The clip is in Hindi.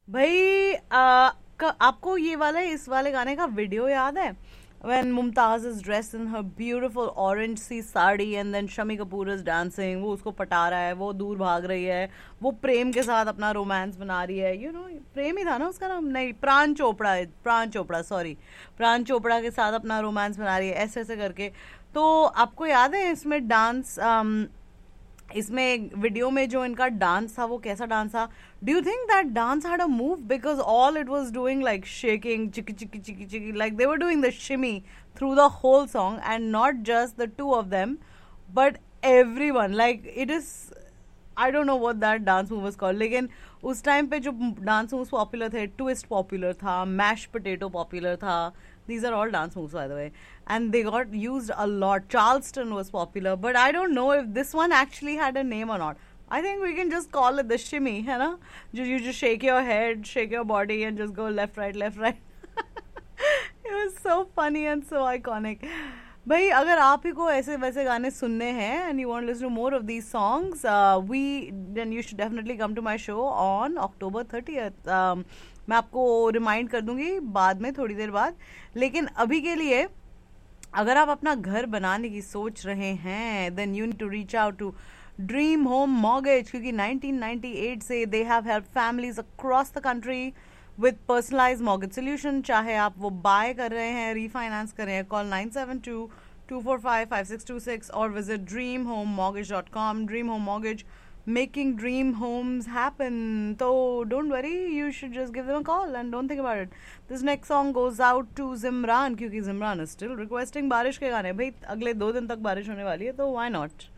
भाई आपको ये वाला इस वाले गाने का वीडियो याद है? When Mumtaz is dressed in her beautiful orange C sari and then Shami Kapoor is dancing, वो उसको पटा रहा है, वो दूर भाग रही है, वो प्रेम के साथ अपना रोमांस बना रही है, प्रेम ही था ना उसका नाम? नहीं, प्राण चोपड़ा सॉरी, प्राण चोपड़ा के साथ अपना रोमांस बना रही है, ऐसे ऐसे करके। तो आपको याद है इसमें डांस, इसमें वीडियो में जो इनका डांस था वो कैसा डांस था? Do you think that dance had a move? Because all it was doing like shaking, chikki chikki chikki chikki, like they were doing the Shimei through the whole song, and not just the two of them but everyone, like it is, I don't know what that dance move was called. लेकिन उस टाइम पे जो डांस मूव्स पॉपुलर थे, ट्विस्ट पॉपुलर था, मैश पोटैटो पॉपुलर था, these are all dance moves by the way, and they got used a lot. Charleston was popular, but I don't know if this one actually had a name or not. I think we can just call it the shimmy, है ना? You just shake your head, shake your body and just go left right left right. It was so funny and so iconic. भाई अगर आप ही को ऐसे वैसे गाने सुनने हैं and you want to listen to more of these songs, then you should definitely come to my show on October 30th. मैं आपको रिमाइंड कर दूंगी बाद में, थोड़ी देर बाद। लेकिन अभी के लिए अगर आप अपना घर बनाने की सोच रहे हैं, then you need to reach out to dream home mortgage, क्योंकि 1998 से they have help families across the country with personalise mortgage solution. चाहे आप वो बाय कर रहे हैं, रीफाइनेंस कर रहे हैं, कॉल 972-245-5626 और visit dreamhomemortgage.com. Dream home mortgage, making dream homes happen. So don't worry, you should just give them a call and don't think about it. This next song goes out to Zimran, क्योंकि Zimran is still requesting बारिश के गाने। भाई अगले 2 दिन तक बारिश होने वाली है, तो why not?